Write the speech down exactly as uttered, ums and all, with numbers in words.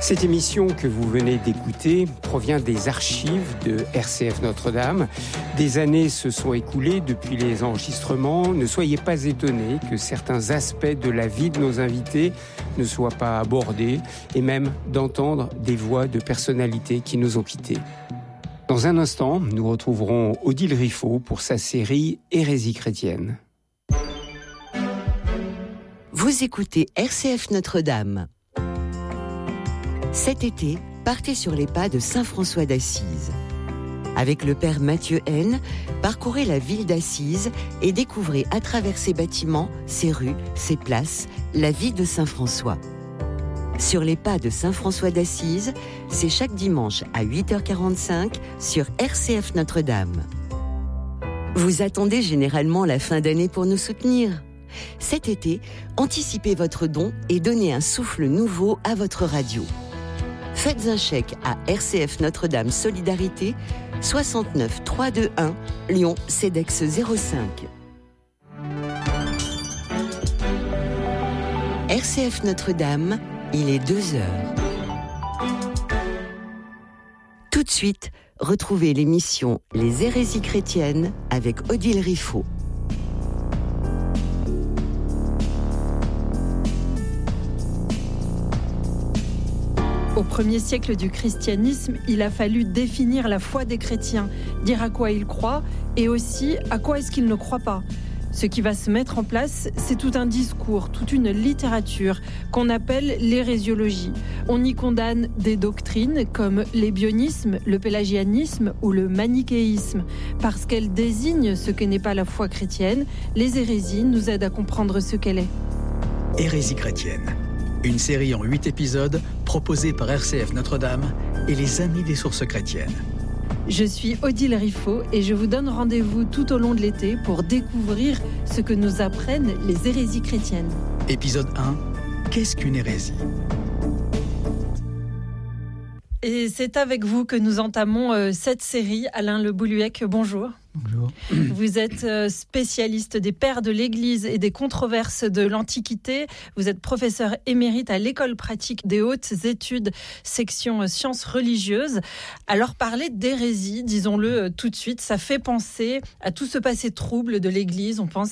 Cette émission que vous venez d'écouter provient des archives de R C F Notre-Dame. Des années se sont écoulées depuis les enregistrements. Ne soyez pas étonnés que certains aspects de la vie de nos invités ne soient pas abordés et même d'entendre des voix de personnalités qui nous ont quittés. Dans un instant, nous retrouverons Odile Riffaut pour sa série Hérésie chrétienne. Vous écoutez R C F Notre-Dame. Cet été, partez sur les pas de Saint François d'Assise. Avec le père Mathieu Haine, parcourez la ville d'Assise et découvrez à travers ses bâtiments, ses rues, ses places, la vie de Saint François. Sur les pas de Saint François d'Assise, c'est chaque dimanche à huit heures quarante-cinq sur R C F Notre-Dame. Vous attendez généralement la fin d'année pour nous soutenir. Cet été, anticipez votre don et donnez un souffle nouveau à votre radio. Faites un chèque à R C F Notre-Dame Solidarité, soixante-neuf trois cent vingt-et-un, Lyon, CEDEX zéro cinq. R C F Notre-Dame, il est deux heures. Tout de suite, retrouvez l'émission Les Hérésies chrétiennes avec Odile Riffaut. Au premier siècle du christianisme, il a fallu définir la foi des chrétiens, dire à quoi ils croient et aussi à quoi est-ce qu'ils ne croient pas. Ce qui va se mettre en place, c'est tout un discours, toute une littérature qu'on appelle l'hérésiologie. On y condamne des doctrines comme l'ébionisme, le pélagianisme ou le manichéisme. Parce qu'elles désignent ce que n'est pas la foi chrétienne, les hérésies nous aident à comprendre ce qu'elle est. Hérésie chrétienne. Une série en huit épisodes proposée par R C F Notre-Dame et les Amis des sources chrétiennes. Je suis Odile Riffaut et je vous donne rendez-vous tout au long de l'été pour découvrir ce que nous apprennent les hérésies chrétiennes. Épisode un. Qu'est-ce qu'une hérésie ? Et c'est avec vous que nous entamons euh, cette série. Alain Le Bouluec, bonjour. Bonjour. Vous êtes spécialiste des pères de l'Église et des controverses de l'Antiquité. Vous êtes professeur émérite à l'École pratique des hautes études, section sciences religieuses. Alors parler d'hérésie, disons-le tout de suite, ça fait penser à tout ce passé trouble de l'Église. On pense